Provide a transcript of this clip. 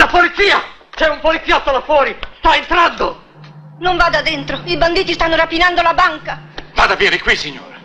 La polizia! C'è un poliziotto là fuori! Sta entrando! Non vada dentro, i banditi stanno rapinando la banca! Vada via di qui, signora.